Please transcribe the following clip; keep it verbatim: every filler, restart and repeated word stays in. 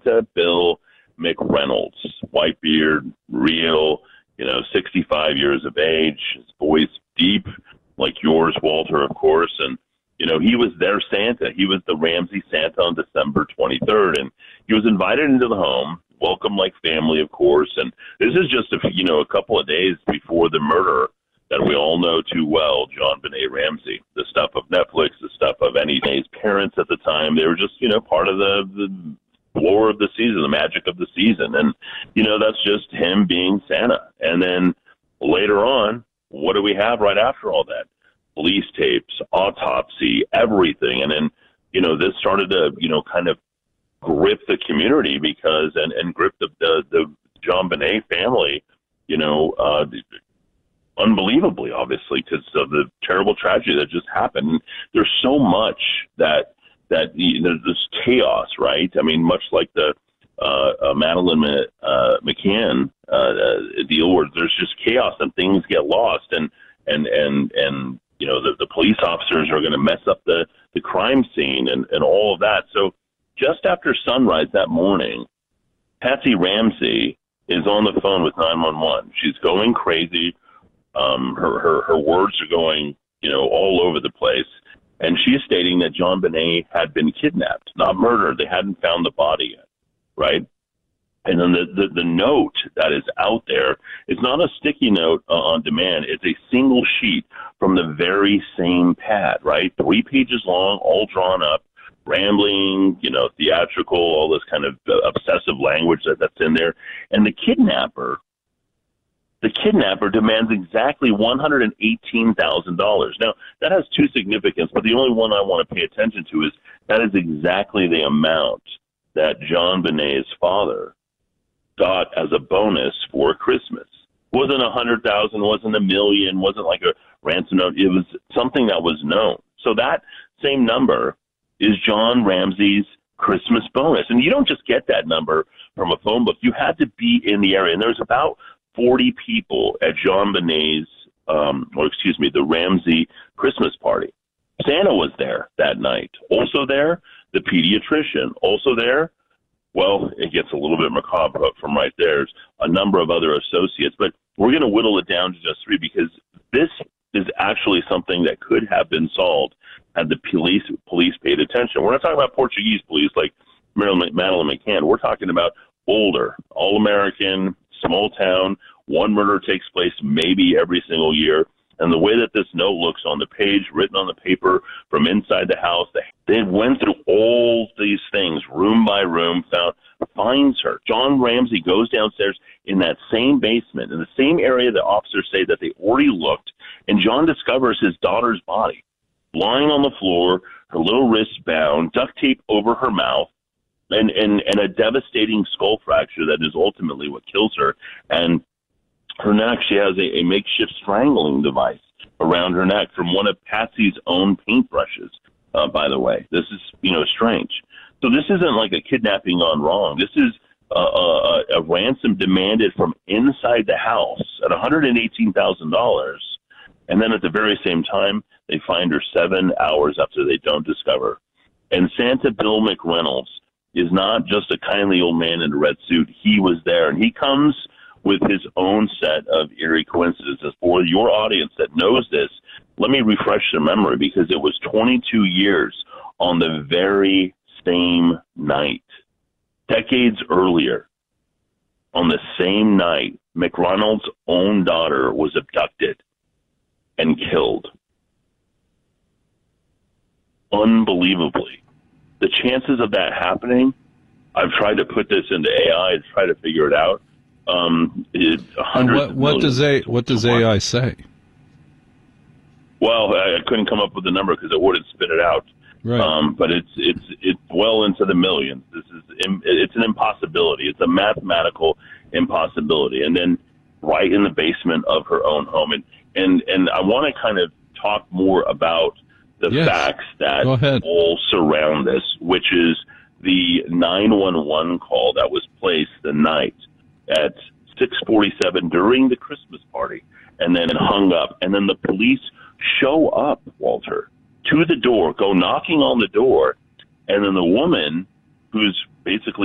Santa Bill McReynolds, white beard, real, you know, sixty-five years of age, his voice deep, like yours, Walter, of course. And, you know, he was their Santa. He was the Ramsey Santa on December twenty-third. And he was invited into the home, welcome like family, of course. And this is just, a, you know, a couple of days before the murder that we all know too well, JonBenét Ramsey. The stuff of Netflix, the stuff of anything. His parents at the time, they were just, you know, part of the, the lore of the season, the magic of the season. And, you know, that's just him being Santa. And then later on, what do we have right after all that? Police tapes, autopsy, everything. And then, you know, this started to, you know, kind of grip the community because, and, and grip the, the, the JonBenét family, you know, uh, unbelievably, obviously, because of the terrible tragedy that just happened. There's so much that, that you know, there's chaos, right? I mean, much like the uh, uh, Madeleine uh, McCann uh, deal, where there's just chaos and things get lost, and and and and you know, the, the police officers are going to mess up the the crime scene and and all of that. So just after sunrise that morning, Patsy Ramsey is on the phone with nine one one. She's going crazy. Um, her her her words are going, you know, all over the place. And she's stating that JonBenét had been kidnapped, not murdered. They hadn't found the body yet, right? And then the, the, the note that is out there is not a sticky note uh, on demand. It's a single sheet from the very same pad, right? Three pages long, all drawn up, rambling, you know, theatrical, all this kind of uh, obsessive language that, that's in there. And the kidnapper, the kidnapper demands exactly one hundred eighteen thousand dollars. Now, that has two significance, but the only one I want to pay attention to is that is exactly the amount that JonBenét's father got as a bonus for Christmas. It wasn't a hundred thousand, wasn't a million, wasn't like a ransom note. It was something that was known. So that same number is John Ramsey's Christmas bonus. And you don't just get that number from a phone book. You had to be in the area. And there's about forty people at JonBenét's, um, or excuse me, the Ramsey Christmas party. Santa was there that night. Also there, the pediatrician. Also there, well, it gets a little bit macabre from right there. There's a number of other associates, but we're going to whittle it down to just three because this is actually something that could have been solved had the police police paid attention. We're not talking about Portuguese police like Madeleine McCann. We're talking about older, all-American, small town. One murder takes place maybe every single year. And the way that this note looks on the page, written on the paper from inside the house, they went through all these things, room by room, found, finds her. John Ramsey goes downstairs in that same basement, in the same area that officers say that they already looked, and John discovers his daughter's body, lying on the floor, her little wrists bound, duct tape over her mouth, and, and, and a devastating skull fracture that is ultimately what kills her. And her neck, she has a, a makeshift strangling device around her neck from one of Patsy's own paintbrushes, uh, by the way. This is, you know, strange. So this isn't like a kidnapping gone wrong. This is a, a, a ransom demanded from inside the house at one hundred eighteen thousand dollars. And then at the very same time, they find her seven hours after they don't discover. And Santa Bill McReynolds is not just a kindly old man in a red suit. He was there, and he comes with his own set of eerie coincidences. For your audience that knows this, let me refresh their memory, because it was twenty-two years on the very same night, decades earlier, on the same night, McReynolds' own daughter was abducted and killed. Unbelievably. The chances of that happening, I've tried to put this into A I and try to figure it out. Um, it, what, what does a what does A I say? Well, I, I couldn't come up with a number because it wouldn't spit it out. Right. Um, but it's it's it's well into the millions. This is it's an impossibility. It's a mathematical impossibility. And then right in the basement of her own home. And and and I want to kind of talk more about the yes. facts that all surround this, which is the nine one one call that was placed the night at six forty-seven during the Christmas party, and then hung up. And then the police show up, Walter, to the door, go knocking on the door, and then the woman, who's basically